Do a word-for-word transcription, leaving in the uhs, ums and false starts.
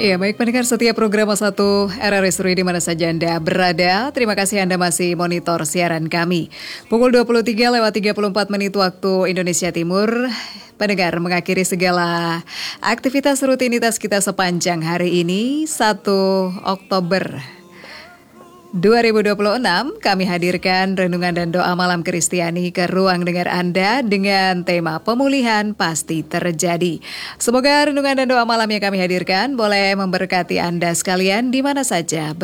Iya, baik pendengar setiap program satu R R S di mana saja Anda berada. Terima kasih Anda masih monitor siaran kami. Pukul dua puluh tiga lewat tiga puluh empat menit waktu Indonesia Timur. Pendengar mengakhiri segala aktivitas rutinitas kita sepanjang hari ini, satu Oktober dua ribu dua puluh enam, kami hadirkan renungan dan doa malam Kristiani ke ruang dengar Anda dengan tema pemulihan pasti terjadi. Semoga renungan dan doa malam yang kami hadirkan boleh memberkati Anda sekalian di mana saja.